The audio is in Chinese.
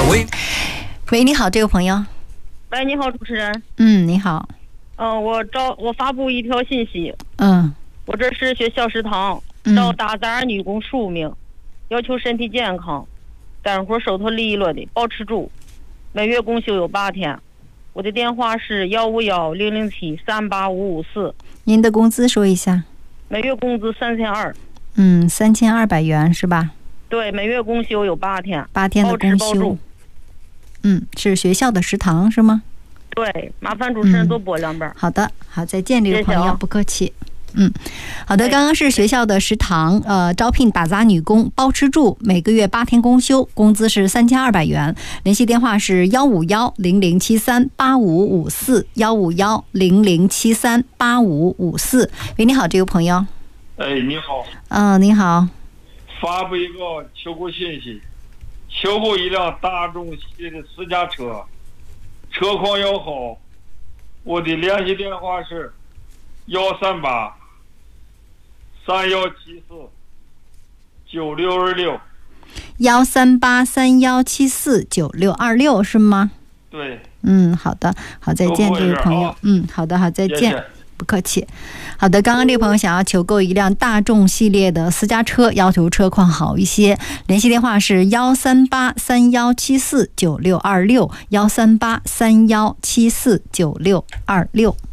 喂，你好，这位朋友。 喂，你好，主持人。 你好。 我发布一条信息。我这是学校食堂，招打杂女工10名，要求身体健康，干活手头利落的，保持住。每月公休有8天。我的电话是151-007-38554。 您的工资说一下。 每月工资3200。 3200元是吧？ 对，每月公休有8天。 8天的公休。是学校的食堂是吗？ 对，麻烦主持人多拨2遍。 好的，好，再见，这位朋友，不客气。好的，刚刚是学校的食堂，招聘打杂女工，包吃住，每个月8天公休，工资是3200元。联系电话是151-0073-8554 151-0073-8554。喂，你好，这位朋友。 你好。 你好。 发布一个求购信息，求购一辆大众系的私家车，车况要好。我的联系电话是138-3174-9626。 138-3174-9626是吗？ 对。 好的，好，再见，这位朋友。好的，好，再见。 谢谢， 不客气。好的，刚刚这位朋友想要求购一辆大众系列的私家车，要求车况好一些，联系电话是138-3174-9626 138-3174-9626。